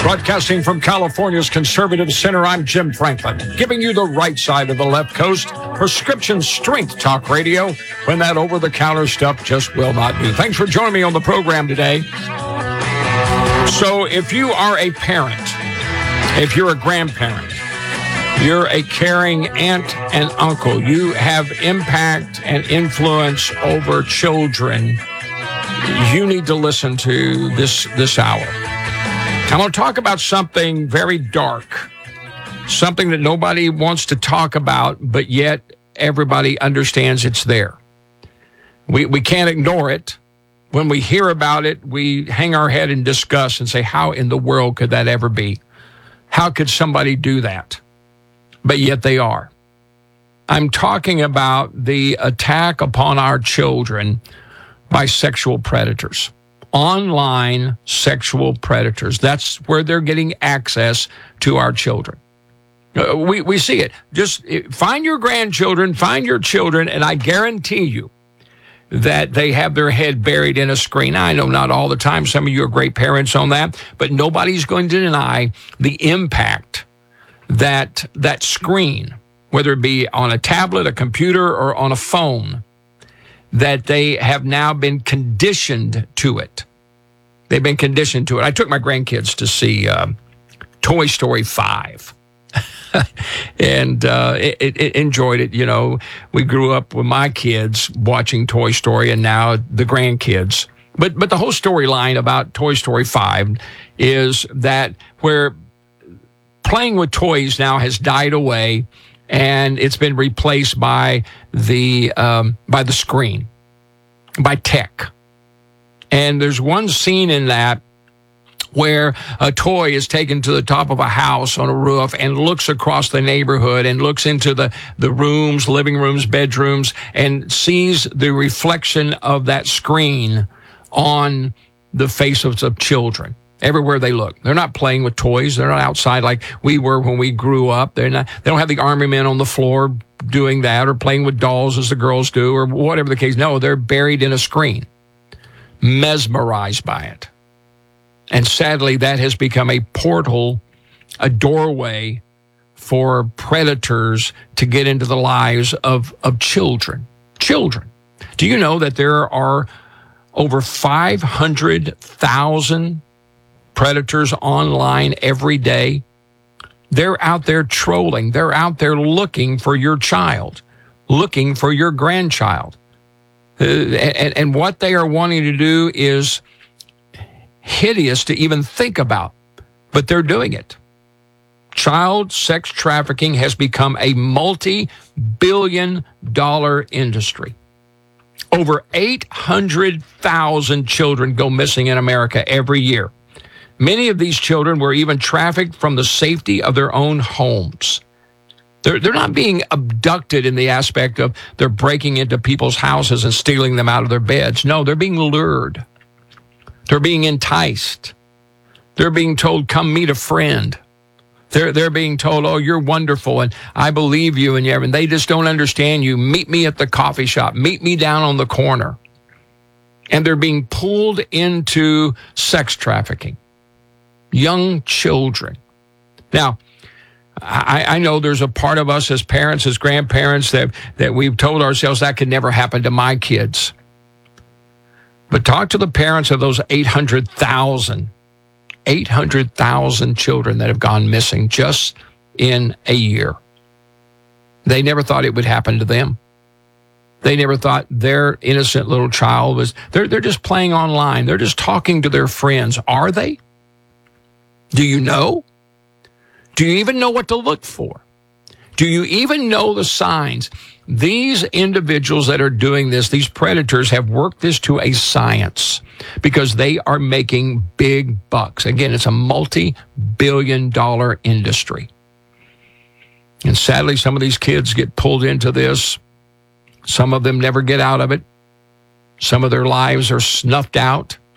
Broadcasting from California's conservative center, I'm Jim Franklin, giving you the right side of the left coast, prescription strength talk radio, when that over-the-counter stuff just will not do. Thanks for joining me on the program today. So if you are a parent, if you're a grandparent, you're a caring aunt and uncle, you have impact and influence over children, you need to listen to this hour. I'm going to talk about something very dark, something that nobody wants to talk about, but yet everybody understands it's there. We can't ignore it. When we hear about it, we hang our head in disgust and say, how in the world could that ever be? How could somebody do that? But yet they are. I'm talking about the attack upon our children by sexual predators. Online sexual predators. That's where they're getting access to our children. We see it. Just find your grandchildren, find your children, and I guarantee you that they have their head buried in a screen. I know not all the time. Some of you are great parents on that, but nobody's going to deny the impact that screen, whether it be on a tablet, a computer, or on a phone, that they have now been conditioned to it. They've been conditioned to it. I took my grandkids to see Toy Story 5. And enjoyed it. You know, we grew up with my kids watching Toy Story and now the grandkids. But the whole storyline about Toy Story 5 is that where playing with toys now has died away, and it's been replaced by the screen, by tech. And there's one scene in that where a toy is taken to the top of a house on a roof and looks across the neighborhood and looks into the rooms, living rooms, bedrooms, and sees the reflection of that screen on the faces of children. Everywhere they look. They're not playing with toys. They're not outside like we were when we grew up. They don't have the army men on the floor doing that or playing with dolls as the girls do or whatever the case. No, they're buried in a screen, mesmerized by it. And sadly, that has become a portal, a doorway for predators to get into the lives of children. Children. Do you know that there are over 500,000 predators online every day? They're out there trolling. They're out there looking for your child, looking for your grandchild. And what they are wanting to do is hideous to even think about, but they're doing it. Child sex trafficking has become a multi-billion-dollar industry. Over 800,000 children go missing in America every year. Many of these children were even trafficked from the safety of their own homes. They're not being abducted in the aspect of they're breaking into people's houses and stealing them out of their beds. No, they're being lured. They're being enticed. They're being told, come meet a friend. They're being told, oh, you're wonderful, and I believe you, and they just don't understand you. Meet me at the coffee shop. Meet me down on the corner. And they're being pulled into sex trafficking. Young children. Now, I know there's a part of us as parents, as grandparents, that we've told ourselves that could never happen to my kids. But talk to the parents of those 800,000 children that have gone missing just in a year. They never thought it would happen to them. They never thought their innocent little child was, they're just playing online. They're just talking to their friends. Are they? Do you know? Do you even know what to look for? Do you even know the signs? These individuals that are doing this, these predators, have worked this to a science because they are making big bucks. Again, it's a multi-billion-dollar industry. And sadly, some of these kids get pulled into this. Some of them never get out of it. Some of their lives are snuffed out.